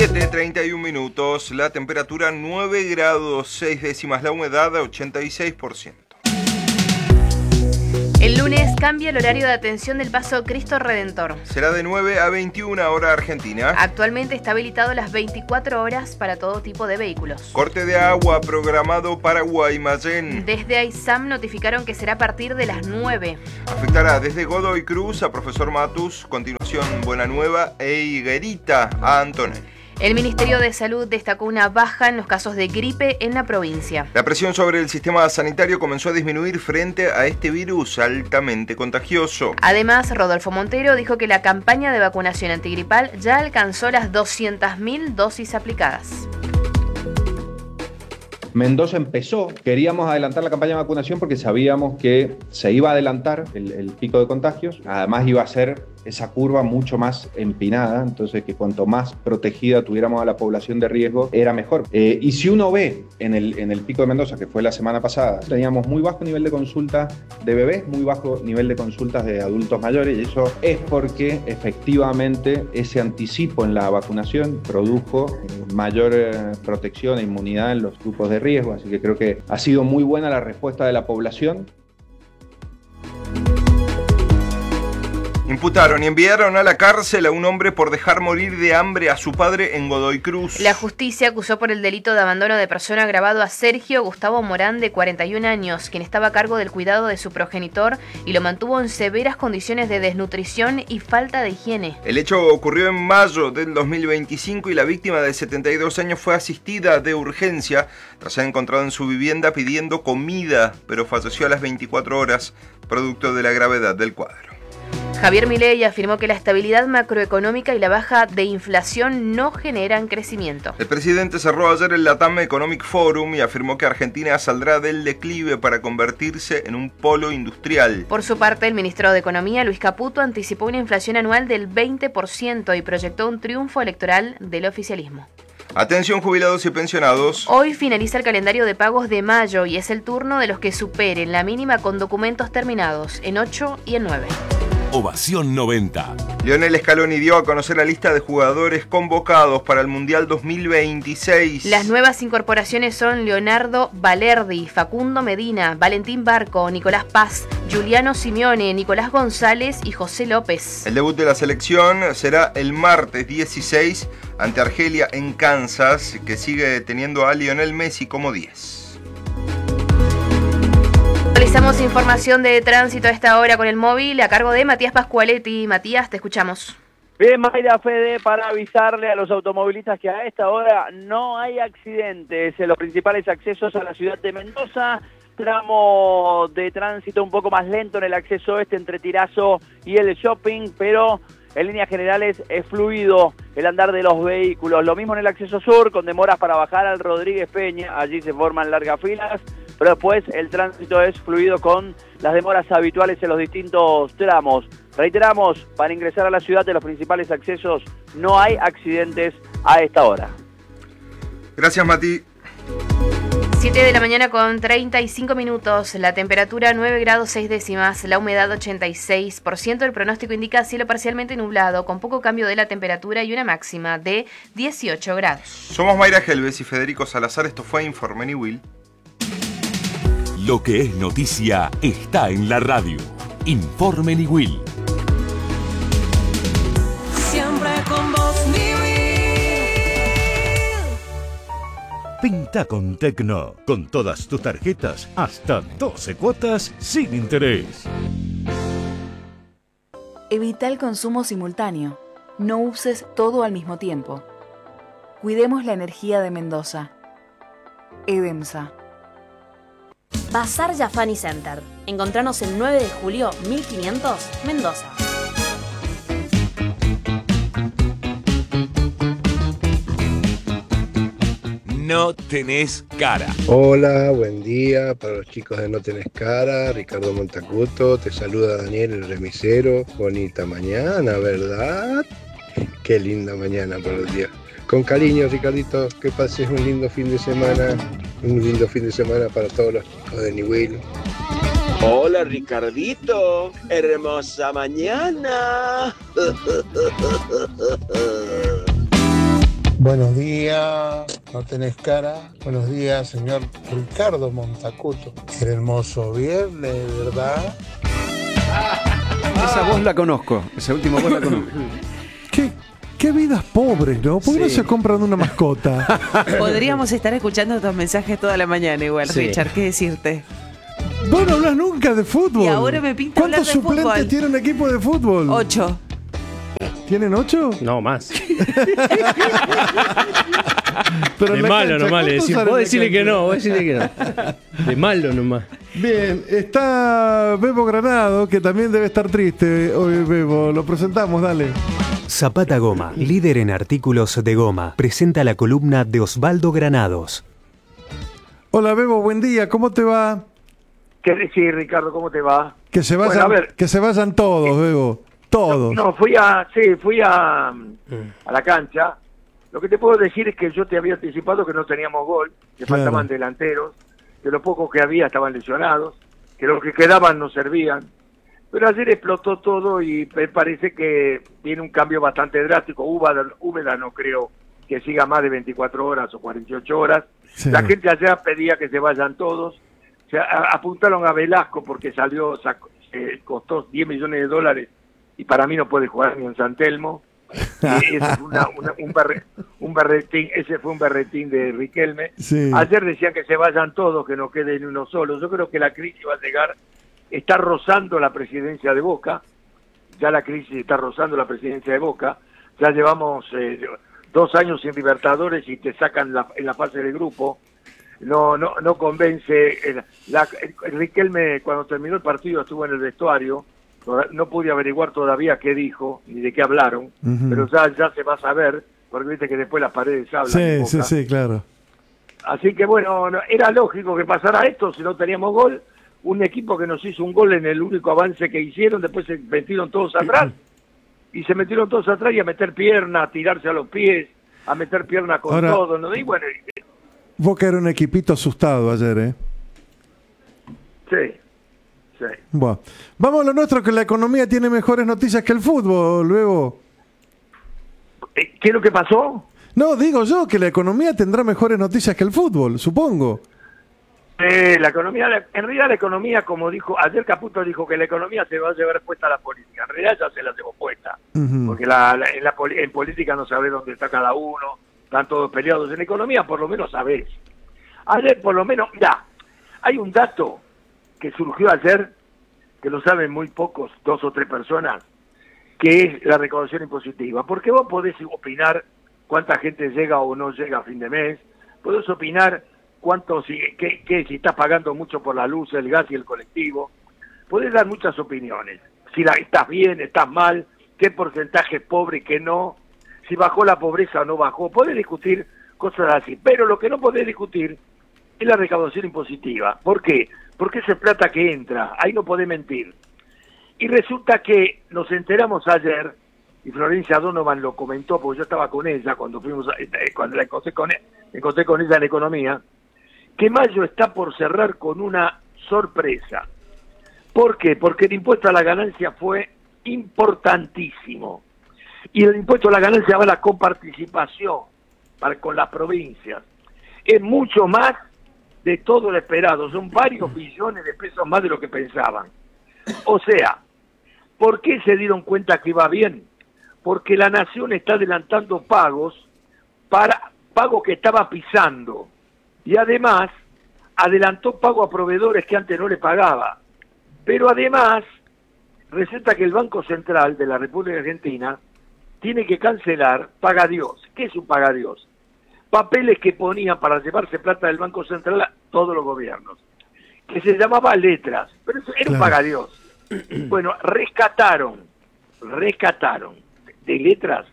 7:31, la temperatura 9 grados 6 décimas, la humedad 86%. El lunes cambia el horario de atención del Paso Cristo Redentor. Será de 9 a 21 hora argentina. Actualmente está habilitado las 24 horas para todo tipo de vehículos. Corte de agua programado para Guaymallén. Desde AISAM notificaron que será a partir de las 9. Afectará desde Godoy Cruz a Profesor Matus, continuación Buena Nueva e Higuerita a Antonelli. El Ministerio de Salud destacó una baja en los casos de gripe en la provincia. La presión sobre el sistema sanitario comenzó a disminuir frente a este virus altamente contagioso. Además, Rodolfo Montero dijo que la campaña de vacunación antigripal ya alcanzó las 200.000 dosis aplicadas. Mendoza empezó, queríamos adelantar la campaña de vacunación porque sabíamos que se iba a adelantar el pico de contagios, además iba a ser esa curva mucho más empinada, entonces que cuanto más protegida tuviéramos a la población de riesgo, era mejor. Y si uno ve en el pico de Mendoza, que fue la semana pasada, teníamos muy bajo nivel de consultas de bebés, muy bajo nivel de consultas de adultos mayores, y eso es porque efectivamente ese anticipo en la vacunación produjo mayor protección e inmunidad en los grupos de riesgo, así que creo que ha sido muy buena la respuesta de la población. Imputaron y enviaron a la cárcel a un hombre por dejar morir de hambre a su padre en Godoy Cruz. La justicia acusó por el delito de abandono de persona agravado a Sergio Gustavo Morán, de 41 años, quien estaba a cargo del cuidado de su progenitor y lo mantuvo en severas condiciones de desnutrición y falta de higiene. El hecho ocurrió en mayo del 2025 y la víctima de 72 años fue asistida de urgencia tras ser encontrada en su vivienda pidiendo comida, pero falleció a las 24 horas, producto de la gravedad del cuadro. Javier Milei afirmó que la estabilidad macroeconómica y la baja de inflación no generan crecimiento. El presidente cerró ayer el LATAM Economic Forum y afirmó que Argentina saldrá del declive para convertirse en un polo industrial. Por su parte, el ministro de Economía, Luis Caputo, anticipó una inflación anual del 20% y proyectó un triunfo electoral del oficialismo. Atención jubilados y pensionados. Hoy finaliza el calendario de pagos de mayo y es el turno de los que superen la mínima con documentos terminados en 8 y en 9. Ovación 90. Lionel Scaloni dio a conocer la lista de jugadores convocados para el Mundial 2026. Las nuevas incorporaciones son Leonardo Balerdi, Facundo Medina, Valentín Barco, Nicolás Paz, Giuliano Simeone, Nicolás González y José López. El debut de la selección será el martes 16 ante Argelia en Kansas, que sigue teniendo a Lionel Messi como 10. Realizamos información de tránsito a esta hora con el móvil a cargo de Matías Pascualetti. Matías, te escuchamos. Bien, Mayra, Fede, para avisarle a los automovilistas que a esta hora no hay accidentes en los principales accesos a la ciudad de Mendoza. Tramo de tránsito un poco más lento en el acceso este entre Tirazo y el shopping, pero en líneas generales es fluido el andar de los vehículos. Lo mismo en el acceso sur, con demoras para bajar al Rodríguez Peña, allí se forman largas filas, pero después el tránsito es fluido con las demoras habituales en los distintos tramos. Reiteramos, para ingresar a la ciudad de los principales accesos no hay accidentes a esta hora. Gracias, Mati. 7 de la mañana con 35 minutos, la temperatura 9 grados 6 décimas, la humedad 86%, el pronóstico indica cielo parcialmente nublado, con poco cambio de la temperatura y una máxima de 18 grados. Somos Mayra Helves y Federico Salazar, esto fue Informe Niwil. Lo que es noticia está en la radio. Informe Niwil. Siempre con vos, Niwil. Pinta con Tecno, con todas tus tarjetas, hasta 12 cuotas sin interés. Evita el consumo simultáneo. No uses todo al mismo tiempo. Cuidemos la energía de Mendoza. EDEMSA. Bazar Jafani Center. Encontranos el 9 de julio 1500, Mendoza. No tenés cara. Hola, buen día para los chicos de No Tenés Cara, Ricardo Montacuto, te saluda Daniel el remisero. Bonita mañana, ¿verdad? Qué linda mañana para el día. Con cariño, Ricardito, que pases un lindo fin de semana, para todos los chicos de Niwil. Hola, Ricardito, hermosa mañana. Buenos días, no tenés cara. Buenos días, señor Ricardo Montacuto. El hermoso viernes, ¿verdad? Esa voz la conozco, esa última voz la conozco. Qué vidas pobres, ¿no? ¿Por qué no se compran una mascota? Podríamos estar escuchando estos mensajes toda la mañana igual, Sí. Richard, ¿qué decirte? Vos no hablas nunca de fútbol. Y ahora me pinta hablar de ¿Cuántos suplentes fútbol? tiene un equipo de fútbol? 8. ¿Tienen 8? No, más. Pero De en la malo cancha, nomás le ¿cuántos decís. salen Vos en la decirle que cancha? no, vos decirle que no. De malo nomás. Bien, está Bebo Granado, que también debe estar triste hoy, Bebo. Lo presentamos, dale. Zapata Goma, líder en artículos de goma, presenta la columna de Osvaldo Granados. Hola, Bebo, buen día. ¿Cómo te va? ¿Qué decir, Ricardo? ¿Cómo te va? Que se vayan, Bueno, a ver. que se vayan todos, Bebo. Todos. No, fui a la cancha. Lo que te puedo decir es que yo te había anticipado que no teníamos gol, que Claro. faltaban delanteros, que los pocos que había estaban lesionados, que los que quedaban no servían. Pero ayer explotó todo y me parece que viene un cambio bastante drástico. Úbeda no creo que siga más de 24 horas o 48 horas. Sí. La gente allá pedía que se vayan todos. Apuntaron a Velasco porque costó $10 millones y para mí no puede jugar ni en San Telmo. Ese fue un berretín de Riquelme. Sí. Ayer decían que se vayan todos, que no quede ni uno solo. Yo creo que la crisis va a llegar, está rozando la presidencia de Boca, ya la crisis está rozando la presidencia de Boca, ya llevamos 2 años sin Libertadores y te sacan en la fase del grupo. No convence. Riquelme, cuando terminó el partido, estuvo en el vestuario. No pude averiguar todavía qué dijo ni de qué hablaron, pero ya se va a saber, porque viste que después las paredes hablan. en Boca. Sí, claro. Así que bueno, era lógico que pasara esto si no teníamos gol. Un equipo que nos hizo un gol en el único avance que hicieron, después se metieron todos atrás. Y se metieron todos atrás y a meter pierna, a tirarse a los pies, a meter pierna con Ahora- todo. ¿No? Y bueno, Boca era un equipito asustado ayer, ¿eh? sí. Bueno, vamos a lo nuestro, que la economía tiene mejores noticias que el fútbol, luego. ¿Qué es lo que pasó? No, digo yo que la economía tendrá mejores noticias que el fútbol, supongo. La economía, en realidad la economía, como dijo, ayer Caputo dijo que la economía se va a llevar puesta a la política. En realidad ya se la llevó puesta, porque en política no sabés dónde está cada uno, están todos peleados. En economía por lo menos sabés. Ayer por lo menos, hay un dato que surgió ayer, que lo saben muy pocos, 2 o 3 personas, que es la recaudación impositiva. Porque vos podés opinar cuánta gente llega o no llega a fin de mes, podés opinar si estás pagando mucho por la luz, el gas y el colectivo, podés dar muchas opiniones. Si estás bien, estás mal, qué porcentaje es pobre y qué no, si bajó la pobreza o no bajó, podés discutir cosas así. Pero lo que no podés discutir es la recaudación impositiva. ¿Por qué? Porque esa plata que entra, ahí no podés mentir. Y resulta que nos enteramos ayer, y Florencia Donovan lo comentó, porque yo estaba con ella cuando la encontré con ella en economía, que mayo está por cerrar con una sorpresa. ¿Por qué? Porque el impuesto a la ganancia fue importantísimo. Y el impuesto a la ganancia va a la coparticipación con las provincias. Es mucho más de todo lo esperado. Son varios billones de pesos más de lo que pensaban. O sea, ¿por qué se dieron cuenta que iba bien? Porque la nación está adelantando pagos que estaba pisando. Y además, adelantó pago a proveedores que antes no le pagaba. Pero además, resulta que el Banco Central de la República Argentina tiene que cancelar pagadiós. ¿Qué es un pagadiós? Papeles que ponían para llevarse plata del Banco Central a todos los gobiernos, que se llamaba letras, pero eso era un pagadiós. Bueno, rescataron de letras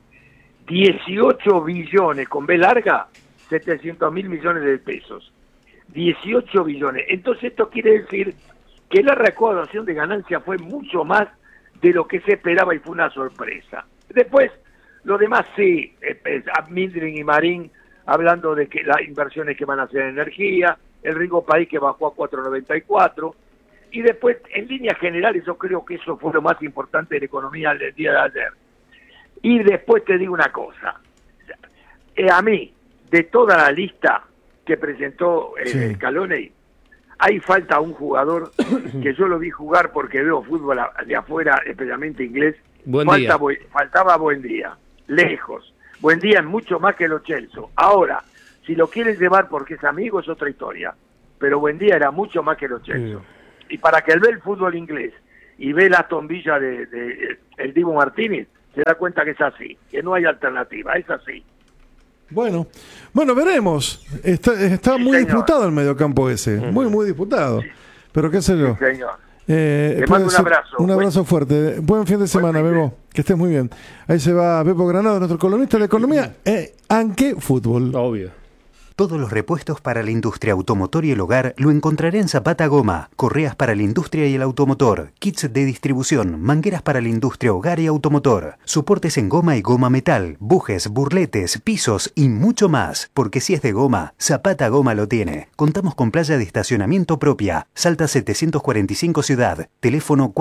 18 billones, con B larga, 700.000 millones de pesos. 18 billones. Entonces esto quiere decir que la recaudación de ganancia fue mucho más de lo que se esperaba y fue una sorpresa. Después, lo demás sí, Mildring y Marín hablando de que las inversiones que van a hacer en energía, el Rigo País que bajó a 4.94, y después, en líneas generales, yo creo que eso fue lo más importante de la economía del día de ayer. Y después te digo una cosa, a mí, de toda la lista que presentó Scaloni, ahí falta un jugador que yo lo vi jugar porque veo fútbol de afuera, especialmente inglés. Faltaba Buendía, lejos. Buendía es mucho más que Lo Celso. Ahora, si lo quieren llevar porque es amigo es otra historia, pero Buendía era mucho más que Lo Celso. Y para que él ve el fútbol inglés y ve la tombilla de el Dibu Martínez, se da cuenta que es así, que no hay alternativa, es así. Bueno, veremos. Está muy disputado el mediocampo ese, muy disputado. Pero qué sé yo. Sí, señor. Te mando un abrazo. Un abrazo fuerte. Buen fin de semana, Bebo. Que estés muy bien. Ahí se va Bebo Granado, nuestro columnista de economía, aunque fútbol. Obvio. Todos los repuestos para la industria automotor y el hogar lo encontraré en Zapata Goma. Correas para la industria y el automotor, kits de distribución, mangueras para la industria, hogar y automotor, soportes en goma y goma metal, bujes, burletes, pisos y mucho más. Porque si es de goma, Zapata Goma lo tiene. Contamos con playa de estacionamiento propia. Salta 745 Ciudad. Teléfono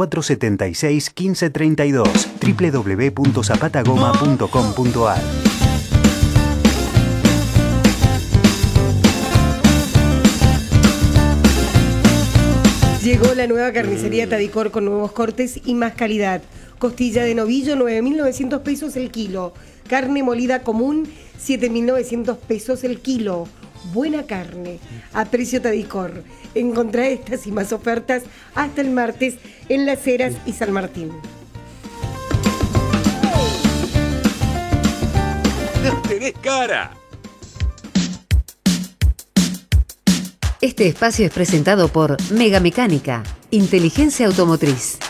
476-1532. www.zapatagoma.com.ar. Llegó la nueva carnicería Tadicor con nuevos cortes y más calidad. Costilla de novillo, 9.900 pesos el kilo. Carne molida común, 7.900 pesos el kilo. Buena carne, a precio Tadicor. Encontrá estas y más ofertas hasta el martes en Las Heras y San Martín. ¡No tenés cara! Este espacio es presentado por Mega Mecánica, Inteligencia Automotriz.